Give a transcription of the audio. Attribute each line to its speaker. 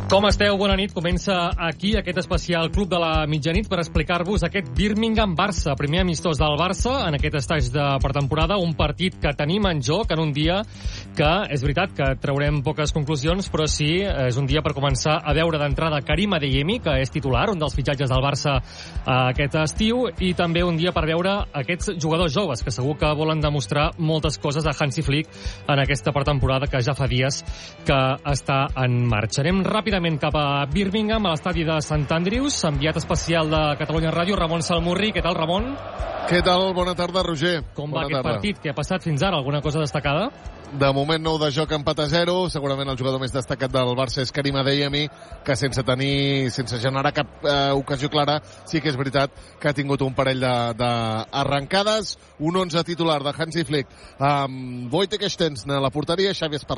Speaker 1: Com esteu? Bona nit. Comença aquí aquest especial Club de la Mitjanit per explicar-vos aquest Birmingham-Barça, primer amistós del Barça en aquest estatge de pretemporada, un partit que tenim en joc en un dia que és veritat que traurem poques conclusions, però sí, és un dia per començar a veure d'entrada Karim Adeyemi, que és titular, un dels fitxatges del Barça aquest estiu, i també un dia per veure aquests jugadors joves que segur que volen demostrar moltes coses a Hansi Flick en aquesta pretemporada que ja fa dies que està en marxa. Anem ràpidament cap a Birmingham, a l'estadi de Sant Andrews, enviat especial de Catalunya Ràdio, Ramon Salmurri. Què tal, Ramon?
Speaker 2: Què tal? Bona tarda, Roger.
Speaker 1: Com va aquest partit? Què ha passat fins ara? Alguna cosa destacada?
Speaker 2: De moment nou de joc, empat a 0. Segurament el jugador més destacat del Barça és Karim Adeyemi, que sense generar cap ocasió clara, sí que és veritat que ha tingut un parell d'arrencades. Un 11 titular de Hansi Flick amb Wojtek Szczęsny a la porteria, Xavi Espargaró